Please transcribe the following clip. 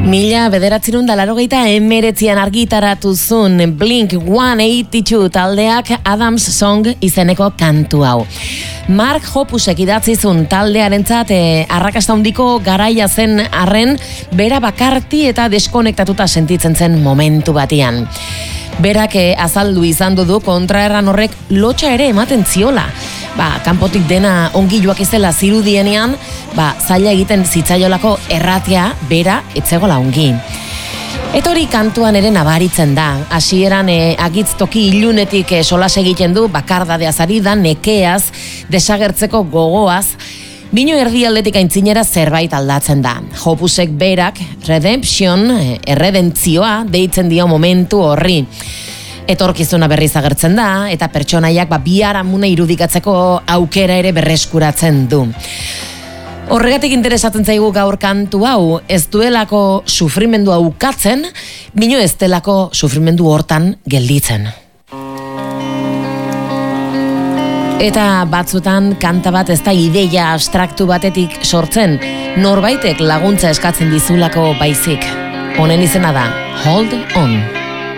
1989 argitaratu zuen Blink-182 taldeak Adams Song izeneko kantu hau. Mark Hoppusek idatzi zuen taldearentzat arrakasta handiko garaia zen arren, bera bakarti eta deskonektatuta sentitzen zen momentu batean. Berak azaldu izan du kontraerran horrek lotxa ere ematen ziola. Kanpotik dena ongi joak izela zirudienean, zaila egiten zitzaiolako erratia bera etzegola ongi. Eta hori kantuan ere nabaritzen da. Hasieran agitz toki ilunetik solas egiten du, bakardadeaz ari da, nekeaz, desagertzeko gogoaz, bino erdialdetik aintzinera zerbait aldatzen da. Hoppusek berak redemption, erredentzioa deitzen dio momentu horri. Etorkizuna berriz agertzen da, eta pertsonaiak biharamuna irudikatzeko aukera ere berreskuratzen du. Horregatik interesatzen zaigu gaur kantu hau, ez duelako sufrimendua ukatzen, bino ez delako sufrimendu hortan gelditzen. Eta batzutan kanta bat ez da ideia abstraktu batetik sortzen, norbaitek laguntza eskatzen dizulako baizik. Honen izena da, Hold On.